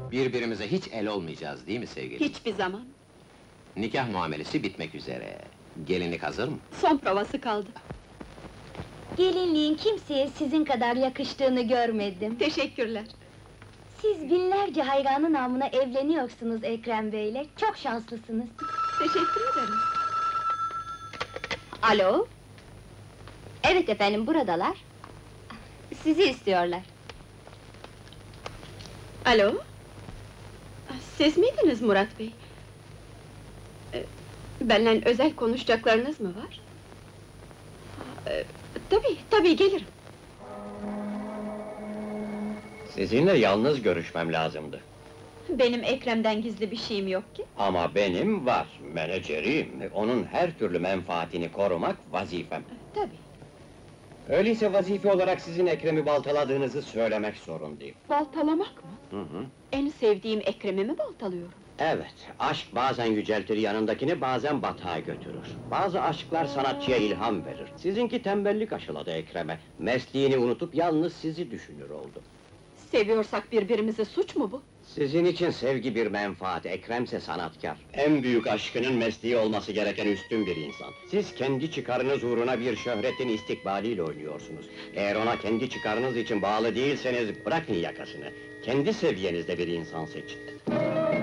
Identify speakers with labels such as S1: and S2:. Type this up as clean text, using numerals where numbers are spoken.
S1: Birbirimize hiç el olmayacağız değil mi sevgilim?
S2: Hiçbir zaman.
S1: Nikah muamelesi bitmek üzere. Gelinlik hazır mı?
S2: Son provası kaldı.
S3: Gelinliğin kimseye sizin kadar yakıştığını görmedim.
S2: Teşekkürler.
S3: Siz binlerce hayranı namına evleniyorsunuz Ekrem Bey'le. Çok şanslısınız.
S2: Teşekkür ederim.
S3: Alo? Evet efendim, buradalar. Sizi istiyorlar.
S2: Alo? Siz miydiniz Murat Bey? Benimle özel konuşacaklarınız mı var? Tabii gelirim.
S4: Sizinle yalnız görüşmem lazımdı.
S2: Benim Ekrem'den gizli bir şeyim yok ki.
S4: Ama benim var, menajeriyim. Onun her türlü menfaatini korumak vazifem.
S2: Tabii.
S4: Öyleyse vazife olarak sizin Ekrem'i baltaladığınızı söylemek zorundayım.
S2: Baltalamak mı?
S4: Hı hı.
S2: En sevdiğim Ekrem'i mi baltalıyorum?
S4: Evet, aşk bazen yüceltir yanındakini, bazen batağa götürür. Bazı aşklar sanatçıya ilham verir. Sizinki tembellik aşıladı Ekrem'e. Mesleğini unutup yalnız sizi düşünür oldu.
S2: Seviyorsak birbirimizi, suç mu bu?
S4: Sizin için sevgi bir menfaat, Ekrem'se sanatkar. En büyük aşkının mesleği olması gereken üstün bir insan. Siz kendi çıkarınız uğruna bir şöhretin istikbaliyle oynuyorsunuz. Eğer ona kendi çıkarınız için bağlı değilseniz bırakın yakasını. Kendi seviyenizde bir insan seçin.